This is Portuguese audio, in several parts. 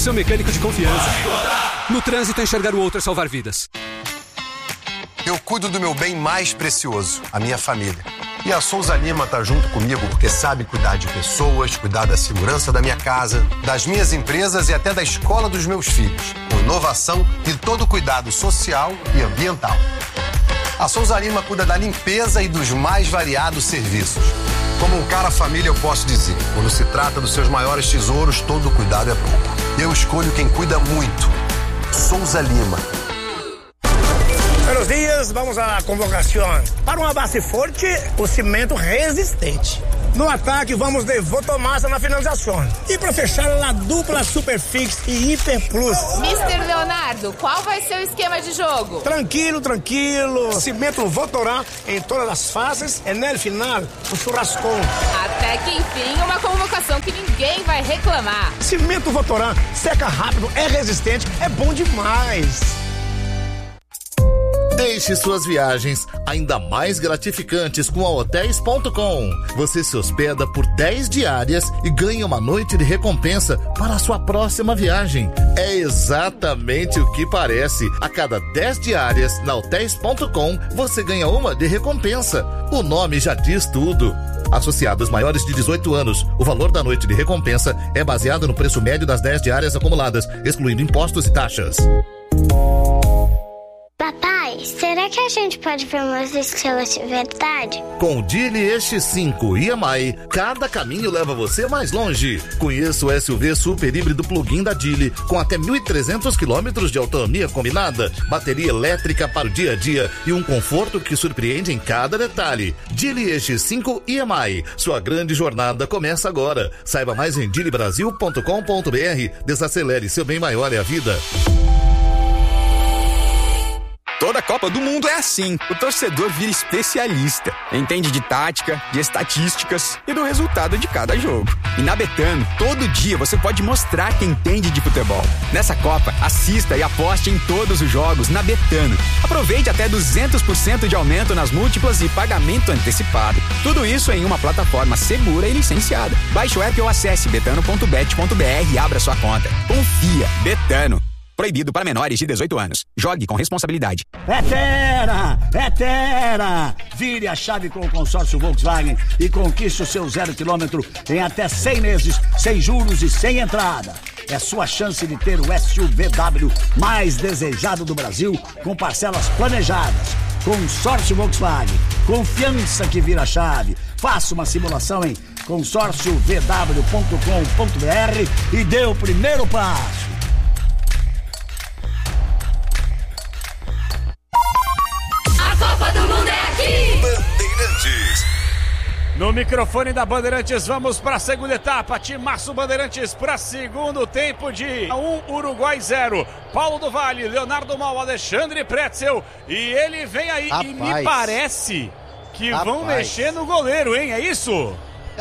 Seu mecânico de confiança. No trânsito, enxergar o outro é salvar vidas. Eu cuido do meu bem mais precioso, a minha família. E a Souza Lima tá junto comigo porque sabe cuidar de pessoas, cuidar da segurança da minha casa, das minhas empresas e até da escola dos meus filhos. Com inovação e todo cuidado social e ambiental. A Souza Lima cuida da limpeza e dos mais variados serviços. Como um cara família, eu posso dizer, quando se trata dos seus maiores tesouros, todo cuidado é pouco. Eu escolho quem cuida muito. Souza Lima. Buenos dias, vamos à convocação. Para uma base forte, o cimento resistente. No ataque, vamos de Votomassa na finalização. E para fechar, a dupla Superfix e Hiper Plus. Mr. Leonardo, qual vai ser o esquema de jogo? Tranquilo. Cimento Votorá em todas as fases e no final, um churrascão. Até que enfim, uma convocação que ninguém vai reclamar. Cimento Votorá, seca rápido, é resistente, é bom demais. Deixe suas viagens ainda mais gratificantes com a Hotels.com. Você se hospeda por 10 diárias e ganha uma noite de recompensa para a sua próxima viagem. É exatamente o que parece. A cada 10 diárias na Hotels.com, você ganha uma de recompensa. O nome já diz tudo. Associados maiores de 18 anos, o valor da noite de recompensa é baseado no preço médio das 10 diárias acumuladas, excluindo impostos e taxas. Papai, será que a gente pode ver umas estrelas de verdade? Com o Geely X5 EMI, cada caminho leva você mais longe. Conheça o SUV super híbrido plug-in da Geely, com até 1.300 km de autonomia combinada, bateria elétrica para o dia a dia e um conforto que surpreende em cada detalhe. Geely X5 EMI, sua grande jornada começa agora. Saiba mais em geelybrasil.com.br. Desacelere, seu bem maior é a vida. Toda Copa do Mundo é assim. O torcedor vira especialista. Entende de tática, de estatísticas e do resultado de cada jogo. E na Betano, todo dia você pode mostrar que entende de futebol. Nessa Copa, assista e aposte em todos os jogos na Betano. Aproveite até 200% de aumento nas múltiplas e pagamento antecipado. Tudo isso em uma plataforma segura e licenciada. Baixe o app ou acesse betano.bet.br e abra sua conta. Confia. Betano. Proibido para menores de 18 anos. Jogue com responsabilidade. É Tera! Vire a chave com o consórcio Volkswagen e conquiste o seu 0 km em até 100 meses, sem juros e sem entrada. É sua chance de ter o SUVW mais desejado do Brasil, com parcelas planejadas. Consórcio Volkswagen. Confiança que vira chave. Faça uma simulação em consórciovw.com.br e dê o primeiro passo. Copa do Mundo é aqui! Bandeirantes. No microfone da Bandeirantes, vamos para a segunda etapa. Timaço Bandeirantes para segundo tempo de 1, Uruguai 0. Paulo do Vale, Leonardo Mal, Alexandre Pretzel. E ele vem aí. Rapaz. E me parece que vão mexer no goleiro, hein? É isso?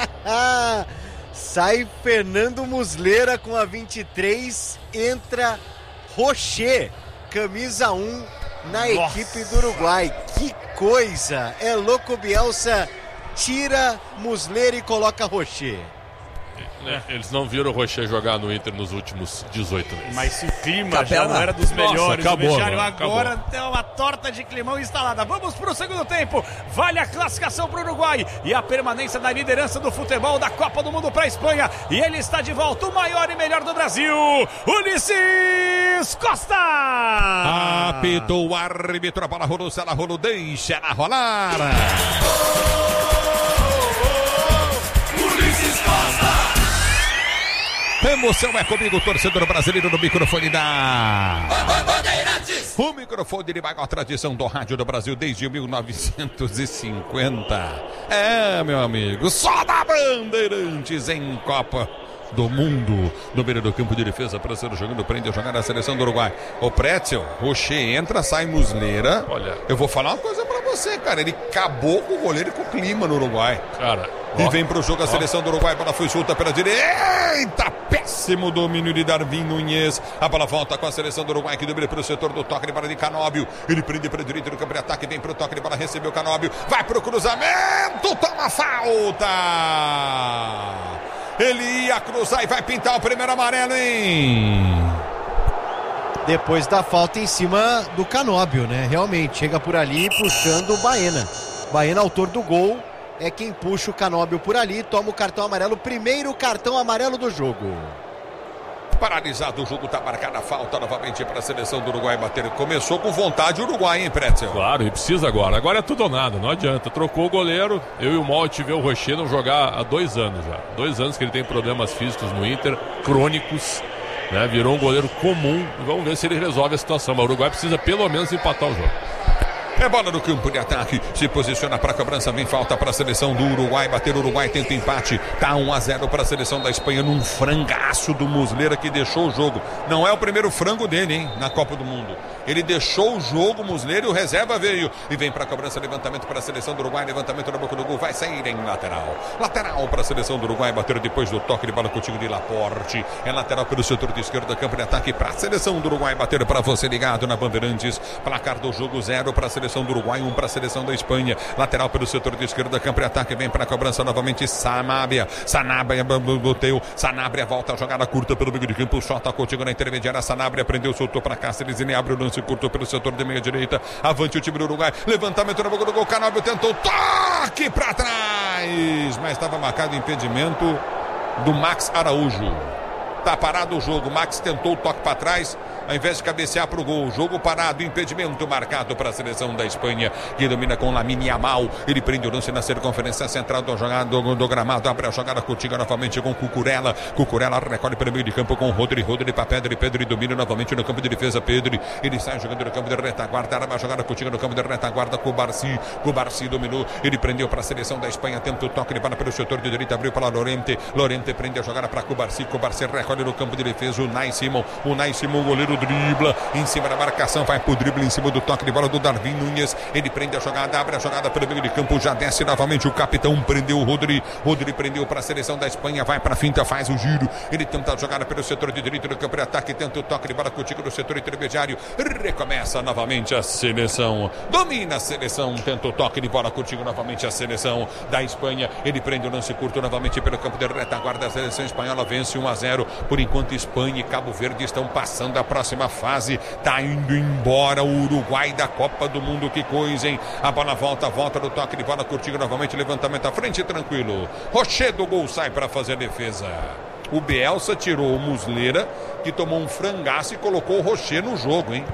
Sai Fernando Muslera com a 23. Entra Rocher, camisa 1. Na equipe do Uruguai. Que coisa! É louco, Bielsa tira Muslera e coloca Rocher. Eles não viram o Rocher jogar no Inter nos últimos 18 meses. Mas se o clima já não era dos melhores. Acabou, agora tem uma torta de climão instalada. Vamos pro segundo tempo. Vale a classificação pro Uruguai e a permanência na liderança do futebol da Copa do Mundo para a Espanha. E ele está de volta, o maior e melhor do Brasil, Ulisses Costa! Apitou o árbitro, a bola rolou, se ela rolou, deixa ela rolar. Ulisses Costa! Emoção é comigo, torcedor brasileiro, no microfone da Bandeirantes. O microfone de maior tradição do rádio do Brasil desde 1950. É, meu amigo, só da Bandeirantes em Copa do Mundo. No meio do campo de defesa, Pranceiro jogando, prende a jogada da seleção do Uruguai. O Pretzel, Rocher entra, sai Muslera. Olha, eu vou falar uma coisa pra você, cara. Ele acabou com o goleiro e com o clima no Uruguai. Cara, e vem pro jogo a seleção do Uruguai. A bola foi solta pela direita. Eita, péssimo domínio de Darwin Nunes. A bola volta com a seleção do Uruguai, que domina pelo setor do toque de bola de Canóbio. Ele prende para a direita do campo de ataque. Vem pro toque de bola, recebeu Canóbio. Vai pro cruzamento, toma falta. Ele ia cruzar e vai pintar o primeiro amarelo, hein? Depois da falta em cima do Canóbio, né? Realmente, chega por ali puxando o Baena. Baena, autor do gol, é quem puxa o Canóbio por ali, toma o cartão amarelo, primeiro cartão amarelo do jogo. Paralisado o jogo, tá marcada a falta novamente para a seleção do Uruguai bater. Começou com vontade o Uruguai, hein, Pretzel? Claro, e precisa agora. Agora é tudo ou nada, não adianta. Trocou o goleiro, eu e o Mal tive o Rocher não jogar há 2 anos já. 2 anos que ele tem problemas físicos no Inter, crônicos, né? Virou um goleiro comum. Vamos ver se ele resolve a situação. Mas o Uruguai precisa pelo menos empatar o jogo. É bola no campo de ataque, se posiciona para a cobrança, vem falta para a seleção do Uruguai, bater o Uruguai, tenta empate, tá 1-0 para a seleção da Espanha num frangaço do Muslera que deixou o jogo. Não é o primeiro frango dele, hein, na Copa do Mundo. Ele deixou o jogo, Muslera, e o reserva veio. E vem para a cobrança, levantamento para a seleção do Uruguai, levantamento na boca do gol, vai sair em lateral. Lateral para a seleção do Uruguai, bater depois do toque de bola contigo de Laporte. É lateral pelo setor de esquerda, campo de ataque para a seleção do Uruguai, bater para você ligado na Bandeirantes. Placar do jogo 0 para a seleção do Uruguai, 1 para a seleção da Espanha. Lateral pelo setor de esquerda, campo de ataque, vem para a cobrança novamente Sanabria. Sanabria volta a jogada curta pelo meio de campo, Xota contigo na intermediária, Sanabria prendeu, soltou para Cáceres e abre o lance curto pelo setor de meia direita. Avante o time do Uruguai, levantamento na boca do gol, Canóbio tentou, toque para trás, mas estava marcado impedimento do Max Araújo. Tá parado o jogo, Max tentou o toque para trás, ao invés de cabecear para o gol. Jogo parado, impedimento marcado para a seleção da Espanha, que domina com Lamine Yamal. Ele prende o lance na circunferência central do gramado, abre a jogada contigo novamente com Cucurella. Cucurella recolhe pelo meio de campo com Rodri para Pedri domina novamente no campo de defesa. Pedri, ele sai jogando no campo de retaguarda, arma a jogada contigo no campo de retaguarda com o Barsi dominou, ele prendeu para a seleção da Espanha, tenta o toque de bola pelo setor de direita, abriu para Lorente prende a jogada para Cubarsi recolhe no campo de defesa o Nai Simon, o goleiro dribla em cima da marcação, vai pro drible em cima do toque de bola do Darwin Núñez, ele prende a jogada, abre a jogada pelo meio de campo, já desce novamente o capitão, prendeu o Rodri prendeu para a seleção da Espanha, vai para a finta, faz o giro, ele tenta a jogada pelo setor de direito do campo de ataque, tenta o toque de bola contigo no setor intermediário, recomeça novamente a seleção, domina a seleção, tenta o toque de bola contigo novamente a seleção da Espanha, ele prende o lance curto novamente pelo campo de retaguarda, a seleção espanhola vence 1-0, por enquanto Espanha e Cabo Verde estão passando a próxima fase, tá indo embora o Uruguai da Copa do Mundo, que coisa, hein? A bola volta do toque de bola curtindo novamente, levantamento à frente, tranquilo. Rocher do gol sai para fazer a defesa. O Bielsa tirou o Muslera, que tomou um frangaço, e colocou o Rocher no jogo, hein?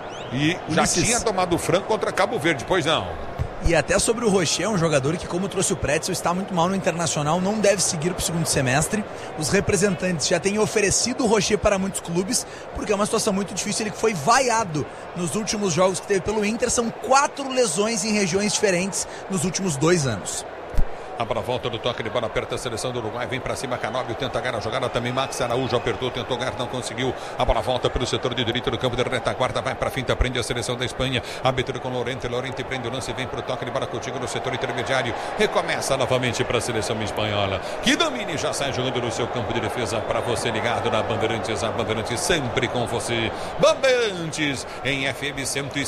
E já tinha tomado frango contra Cabo Verde, pois não? E até sobre o Rocher, um jogador que, como trouxe o Pretzel, está muito mal no Internacional, não deve seguir para o segundo semestre. Os representantes já têm oferecido o Rocher para muitos clubes, porque é uma situação muito difícil. Ele foi vaiado nos últimos jogos que teve pelo Inter. São 4 lesões em regiões diferentes nos últimos 2 anos. A bola volta do toque de bola, aperta a seleção do Uruguai, vem para cima, Canóbio tenta ganhar a jogada, também Max Araújo apertou, tentou ganhar, não conseguiu. A bola volta pelo setor de direito do campo de retaguarda, vai para a finta, prende a seleção da Espanha, abertura com Lorente prende o lance, vem para o toque de bola contigo no setor intermediário, recomeça novamente para a seleção espanhola, que domine, já sai jogando no seu campo de defesa, para você ligado na Bandeirantes, a Bandeirantes sempre com você. Bandeirantes em FM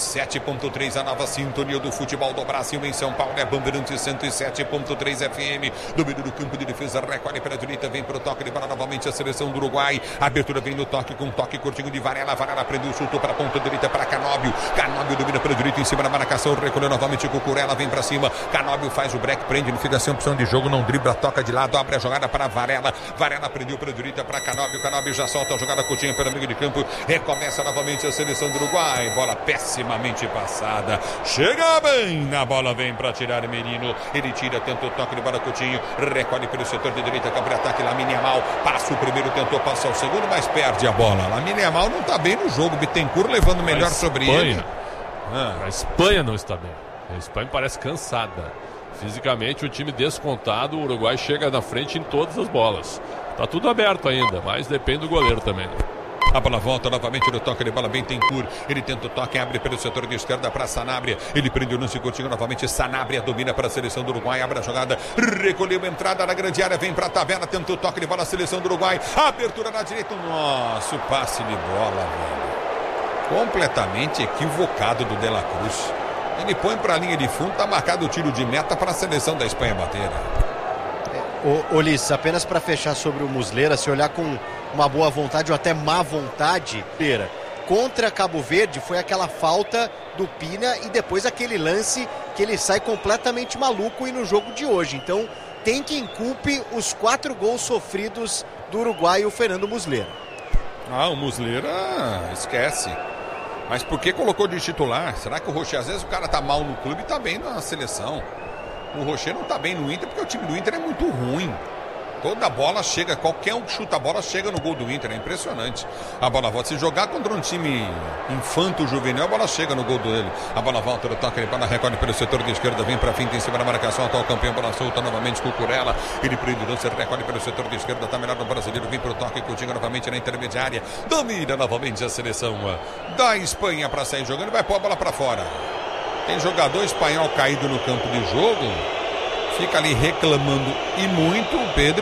107.3, a nova sintonia do futebol do Brasil em São Paulo, é Bandeirantes 107.3 FM, domínio do campo de defesa, recolhe pela direita, vem para o toque de bola novamente a seleção do Uruguai, a abertura vem no toque com toque curtinho de Varela prendeu, soltou para a ponta direita para Canóbio domina pela direita em cima da marcação, recolheu novamente Cucurella, vem para cima, Canóbio faz o break, prende, ele fica sem opção de jogo, não dribla, toca de lado, abre a jogada para Varela prendeu pela direita para Canóbio já solta a jogada curtinha pelo meio de campo, recomeça novamente a seleção do Uruguai, bola pessimamente passada, chega bem, a bola vem para tirar Merino, ele tira, tenta o toque de bola Coutinho, recolhe pelo setor de direita, campo de ataque, Lamine Yamal, passa o primeiro, tentou passar o segundo, mas perde a bola. Lamine Yamal não está bem no jogo, Bittencourt levando melhor sobre ele. A Espanha não está bem. A Espanha parece cansada. Fisicamente, o time descontado, o Uruguai chega na frente em todas as bolas. Tá tudo aberto ainda, mas depende do goleiro também. A bola volta novamente no toque de bola, Bittencourt, ele tenta o toque, abre pelo setor de esquerda para Sanabria, ele prende o lance curtinho novamente, Sanabria domina para a seleção do Uruguai, abre a jogada, recolheu a entrada na grande área, vem para a tabela, tenta o toque de bola, a seleção do Uruguai, abertura na direita, nossa, o passe de bola, velho, completamente equivocado do De La Cruz, ele põe para a linha de fundo, tá marcado o tiro de meta para a seleção da Espanha bater. Ulisses, apenas para fechar sobre o Muslera, se olhar com uma boa vontade ou até má vontade, contra Cabo Verde foi aquela falta do Pina e depois aquele lance que ele sai completamente maluco e no jogo de hoje. Então tem quem culpe os 4 gols sofridos do uruguaio Fernando Muslera. O Muslera esquece. Mas por que colocou de titular? Será que o Rocher, às vezes o cara tá mal no clube e tá bem na seleção? O Rocher não tá bem no Inter porque o time do Inter é muito ruim. Toda bola chega, qualquer um que chuta a bola chega no gol do Inter, é impressionante. A bola volta, se jogar contra um time infanto-juvenil, a bola chega no gol dele. A bola volta, ele toca, ele para recolhe pelo setor de esquerda, vem para frente em cima da marcação, atual campeão, bola solta novamente com o Curella. Ele prende o lance, recolhe pelo setor de esquerda, tá melhor no brasileiro, vem pro toque, Coutinho novamente na intermediária, domina novamente a seleção da Espanha para sair jogando, vai pôr a bola para fora. Tem jogador espanhol caído no campo de jogo, fica ali reclamando e muito. O Pedro